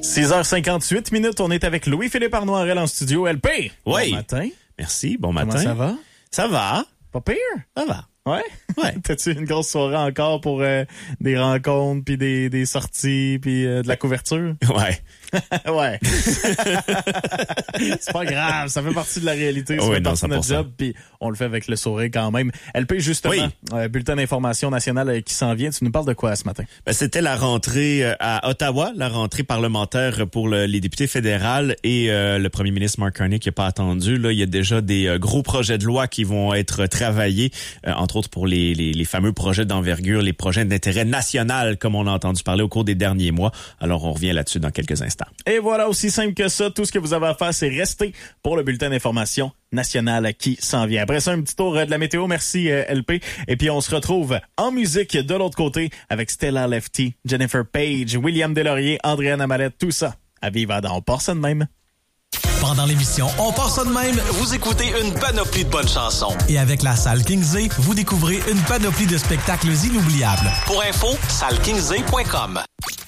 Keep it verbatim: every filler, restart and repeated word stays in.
six heures cinquante-huit minutes, on est avec Louis-Philippe Arnoirel en studio. L P, oui. Bon matin. Merci, bon matin. Comment ça va? Ça va. Pas pire? Ça va. Ouais? Ouais. T'as-tu une grosse soirée encore pour euh, des rencontres, puis des, des sorties, puis euh, de la couverture? Ouais. Ouais. C'est pas grave, ça fait partie de la réalité, ça Oui, fait non, partie de notre cent pour cent. job, puis on le fait avec le sourire quand même. L P, justement, Oui. euh, bulletin d'information nationale euh, qui s'en vient, tu nous parles de quoi ce matin? Ben, c'était la rentrée euh, à Ottawa, la rentrée parlementaire pour le, les députés fédérales et euh, le premier ministre Mark Carney qui n'est pas attendu. Là, il y a déjà des euh, gros projets de loi qui vont être travaillés, euh, entre autres pour les, les, les fameux projets d'envergure, les projets d'intérêt national, comme on a entendu parler au cours des derniers mois. Alors, on revient là-dessus dans quelques instants. Et voilà, aussi simple que ça, tout ce que vous avez à faire, c'est rester pour le bulletin d'information nationale qui s'en vient. Après ça, un petit tour de la météo. Merci, euh, L P. Et puis, on se retrouve en musique de l'autre côté avec Stella Lefty, Jennifer Page, William Deslauriers, Andréane Amalette, tout ça. À vivre dans On part ça de même. Pendant l'émission On part ça de même, Vous écoutez une panoplie de bonnes chansons. et avec la salle Kingsley, vous découvrez une panoplie de spectacles inoubliables. Pour info, salle kingsley point com.